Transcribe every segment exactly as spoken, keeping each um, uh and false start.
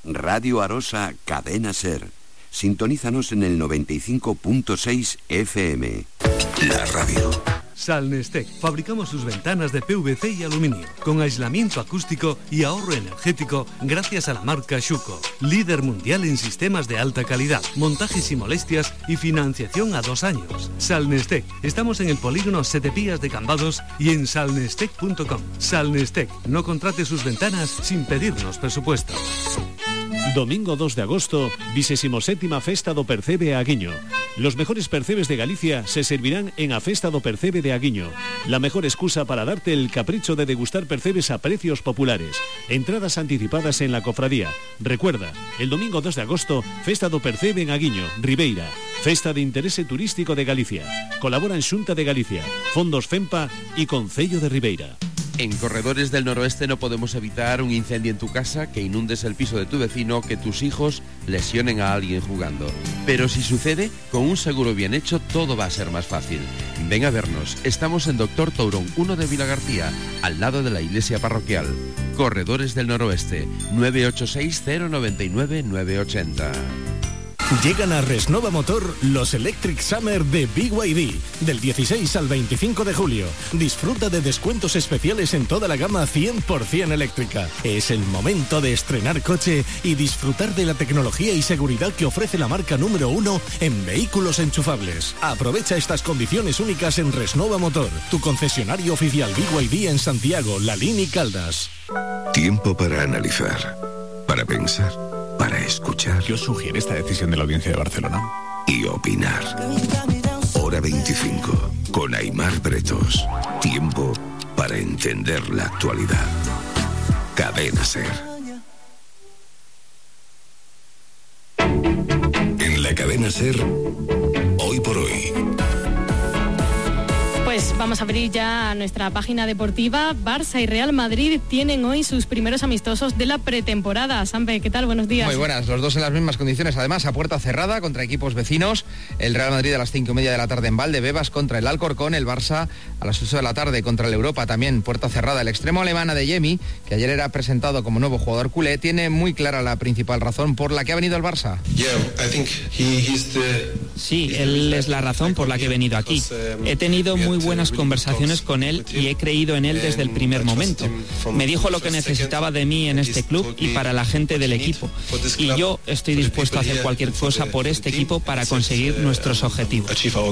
Radio Arosa, Cadena Ser. Sintonízanos en el noventa y cinco punto seis F M. La radio. Salnestec. Fabricamos sus ventanas de P V C y aluminio, con aislamiento acústico y ahorro energético gracias a la marca Schuco, líder mundial en sistemas de alta calidad, montajes y molestias y financiación a dos años. Salnestec. Estamos en el polígono Sete Pías de Cambados y en salnestec punto com. Salnestec. No contrate sus ventanas sin pedirnos presupuesto. Domingo dos de agosto, vigésimo séptima Festa do Percebe a Aguiño. Los mejores percebes de Galicia se servirán en a Festa do Percebe de Aguiño. La mejor excusa para darte el capricho de degustar percebes a precios populares. Entradas anticipadas en la cofradía. Recuerda, el domingo dos de agosto, Festa do Percebe en Aguiño, Ribeira. Festa de Interese Turístico de Galicia. Colaboran Xunta de Galicia, Fondos FEMPA y Concello de Ribeira. En Corredores del Noroeste no podemos evitar un incendio en tu casa, que inundes el piso de tu vecino, que tus hijos lesionen a alguien jugando. Pero si sucede, con un seguro bien hecho todo va a ser más fácil. Ven a vernos, estamos en Doctor Tourón uno de Vilagarcía, al lado de la iglesia parroquial. Corredores del Noroeste, nueve ocho seis cero nueve nueve nueve ocho cero. Llegan a Resnova Motor los Electric Summer de B Y D, del dieciséis al veinticinco de julio. Disfruta de descuentos especiales en toda la gama cien por ciento eléctrica. Es el momento de estrenar coche y disfrutar de la tecnología y seguridad que ofrece la marca número uno en vehículos enchufables. Aprovecha estas condiciones únicas en Resnova Motor, tu concesionario oficial B Y D en Santiago, Lalín y Caldas. Tiempo para analizar, para pensar, para escuchar. ¿Qué os sugiere esta decisión de la Audiencia de Barcelona? Y opinar. Hora veinticinco, con Aimar Bretos. Tiempo para entender la actualidad. Cadena Ser. En la Cadena Ser, hoy por hoy. Pues vamos a abrir ya nuestra página deportiva. Barça y Real Madrid tienen hoy sus primeros amistosos de la pretemporada. Sampe, ¿qué tal? Buenos días. Muy buenas, los dos en las mismas condiciones, además a puerta cerrada contra equipos vecinos. El Real Madrid a las cinco y media de la tarde en Valdebebas contra el Alcorcón. El Barça a las ocho de la tarde contra el Europa, también puerta cerrada. El extremo alemán Adeyemi, que ayer era presentado como nuevo jugador culé, tiene muy clara la principal razón por la que ha venido al Barça. Sí, él es la razón por la que he venido aquí. He tenido muy buenas conversaciones con él y he creído en él desde el primer momento. Me dijo lo que necesitaba de mí en este club y para la gente del equipo. Y yo estoy dispuesto a hacer cualquier cosa por este equipo para conseguir nuestros objetivos.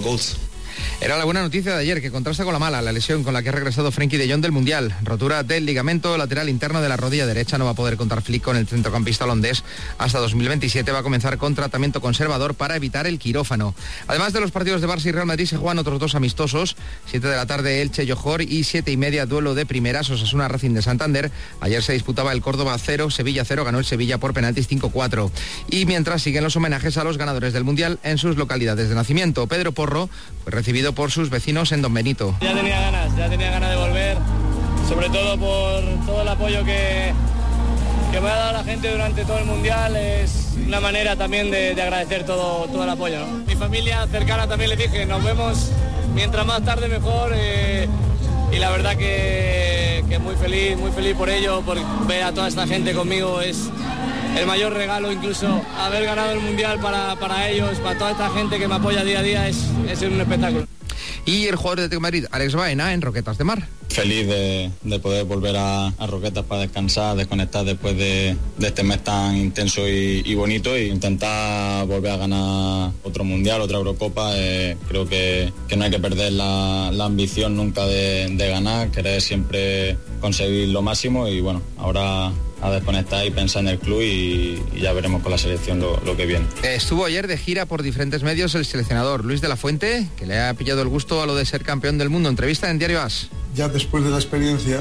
Era la buena noticia de ayer, que contrasta con la mala, la lesión con la que ha regresado Frenkie de Jong del Mundial. Rotura del ligamento lateral interno de la rodilla derecha. No va a poder contar Flick con el centrocampista holandés hasta dos mil veintisiete. Va a comenzar con tratamiento conservador para evitar el quirófano. Además de los partidos de Barça y Real Madrid, se juegan otros dos amistosos. siete de la tarde Elche Johor y siete y media duelo de primeras Osasuna Racing de Santander. Ayer se disputaba el Córdoba cero, Sevilla cero, ganó el Sevilla por penaltis cinco cuatro. Y mientras siguen los homenajes a los ganadores del Mundial en sus localidades de nacimiento. Pedro Porro fue recibido por sus vecinos en Don Benito. Ya tenía ganas, ya tenía ganas de volver, sobre todo por todo el apoyo que, que me ha dado la gente durante todo el Mundial. Es una manera también de, de agradecer todo, todo el apoyo, ¿no? Mi familia cercana también les dije, nos vemos mientras más tarde mejor, eh, y la verdad que, que muy feliz, muy feliz por ello, por ver a toda esta gente conmigo. Es el mayor regalo, incluso haber ganado el Mundial para, para ellos, para toda esta gente que me apoya día a día, es, es un espectáculo. Y el jugador de Atlético de Madrid, Alex Baena, en Roquetas de Mar. Feliz de, de poder volver a, a Roquetas para descansar, desconectar después de, de este mes tan intenso y, y bonito, e intentar volver a ganar otro Mundial, otra Eurocopa. Eh, creo que, que no hay que perder la, la ambición nunca de, de ganar, querer siempre conseguir lo máximo, y bueno, ahora a desconectar y pensar en el club, y, y ya veremos con la selección lo, lo que viene. Estuvo ayer de gira por diferentes medios el seleccionador Luis de la Fuente, que le ha pillado el gusto a lo de ser campeón del mundo. Entrevista en Diario As. Ya después de la experiencia,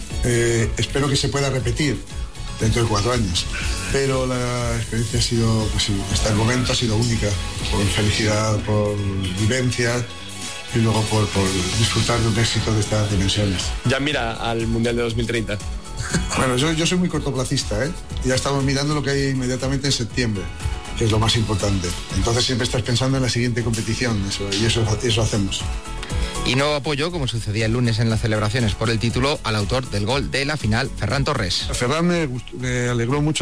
eh, espero que se pueda repetir dentro de cuatro años, pero la experiencia ha sido, pues sí, hasta el momento ha sido única, por felicidad, por vivencias y luego por, por disfrutar de un éxito de estas dimensiones. Ya mira al Mundial de dos mil treinta. Bueno, yo, yo soy muy cortoplacista, ¿eh? Ya estamos mirando lo que hay inmediatamente en septiembre, que es lo más importante. Entonces siempre estás pensando en la siguiente competición, eso, y eso, eso hacemos. Y nuevo apoyo, como sucedía el lunes en las celebraciones por el título, al autor del gol de la final, Ferran Torres. A Ferran me, gustó, me alegró mucho